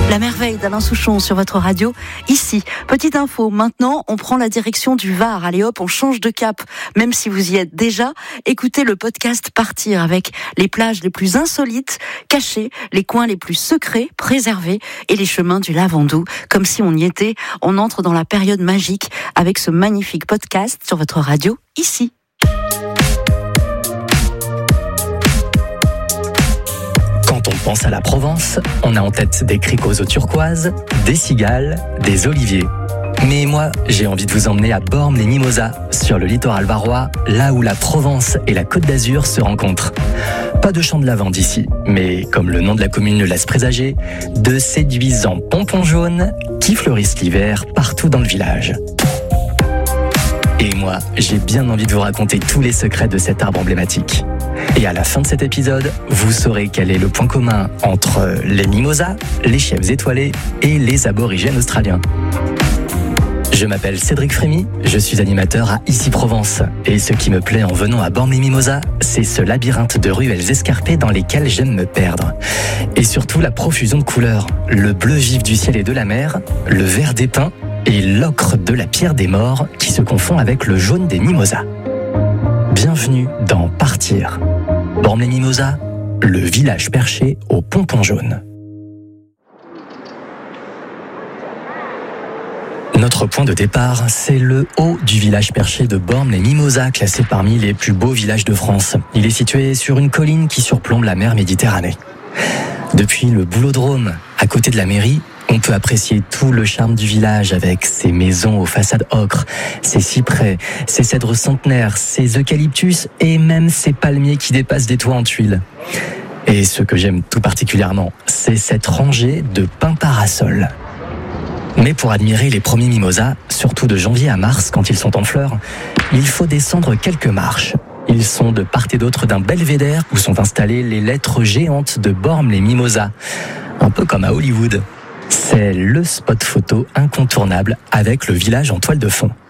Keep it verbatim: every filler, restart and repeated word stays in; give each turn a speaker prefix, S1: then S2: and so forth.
S1: La merveille d'Alain Souchon sur votre radio, ici. Petite info, maintenant on prend la direction du Var. Allez hop, on change de cap. Même si vous y êtes déjà, écoutez le podcast Partir avec les plages les plus insolites, cachées, les coins les plus secrets, préservés et les chemins du Lavandou. Comme si on y était, on entre dans la période magique avec ce magnifique podcast sur votre radio, ici.
S2: Quand on pense à la Provence, on a en tête des cricots aux turquoises, des cigales, des oliviers. Mais moi, j'ai envie de vous emmener à Bormes-les-Mimosas, sur le littoral varois, là où la Provence et la Côte d'Azur se rencontrent. Pas de champs de lavande ici, mais comme le nom de la commune le laisse présager, de séduisants pompons jaunes qui fleurissent l'hiver partout dans le village. Et moi, j'ai bien envie de vous raconter tous les secrets de cet arbre emblématique. Et à la fin de cet épisode, vous saurez quel est le point commun entre les mimosas, les chefs étoilés et les aborigènes australiens. Je m'appelle Cédric Frémy, je suis animateur à Ici Provence. Et ce qui me plaît en venant à Bormes-les-Mimosas, c'est ce labyrinthe de ruelles escarpées dans lesquelles j'aime me perdre. Et surtout la profusion de couleurs, le bleu vif du ciel et de la mer, le vert des pins et l'ocre de la pierre des morts qui se confond avec le jaune des mimosas. Bienvenue dans Partir. Bormes-les-Mimosas, le village perché aux pompons jaunes. Notre point de départ, c'est le haut du village perché de Bormes-les-Mimosas, classé parmi les plus beaux villages de France. Il est situé sur une colline qui surplombe la mer Méditerranée. Depuis le Boulodrome, à côté de la mairie, on peut apprécier tout le charme du village avec ses maisons aux façades ocre, ses cyprès, ses cèdres centenaires, ses eucalyptus et même ses palmiers qui dépassent des toits en tuiles. Et ce que j'aime tout particulièrement, c'est cette rangée de pins parasols. Mais pour admirer les premiers mimosas, surtout de janvier à mars quand ils sont en fleurs, il faut descendre quelques marches. Ils sont de part et d'autre d'un belvédère où sont installées les lettres géantes de Bormes-les-Mimosas, un peu comme à Hollywood. C'est le spot photo incontournable avec le village en toile de fond.